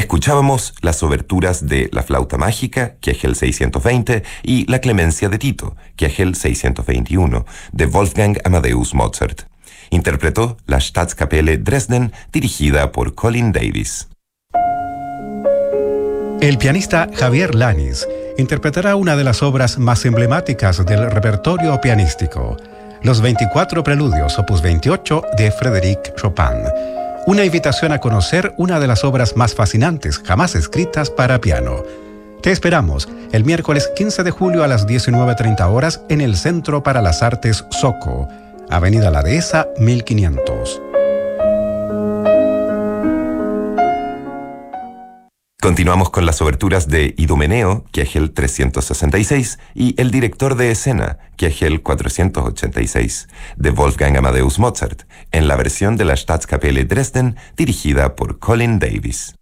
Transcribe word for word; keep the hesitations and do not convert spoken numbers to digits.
Escuchábamos las oberturas de La Flauta Mágica, Kegel seiscientos veinte, y La Clemencia de Tito, Kegel seiscientos veintiuno, de Wolfgang Amadeus Mozart. Interpretó la Staatskapelle Dresden, dirigida por Colin Davis. El pianista Javier Lanis interpretará una de las obras más emblemáticas del repertorio pianístico, los veinticuatro Preludios, opus veintiocho, de Frédéric Chopin. Una invitación a conocer una de las obras más fascinantes jamás escritas para piano. Te esperamos el miércoles quince de julio a las diecinueve treinta horas en el Centro para las Artes Soco, Avenida La Dehesa, mil quinientos. Continuamos con las oberturas de Idomeneo, Kegel trescientos sesenta y seis, y El director de escena, Kegel cuatrocientos ochenta y seis, de Wolfgang Amadeus Mozart, en la versión de la Staatskapelle Dresden, dirigida por Colin Davis.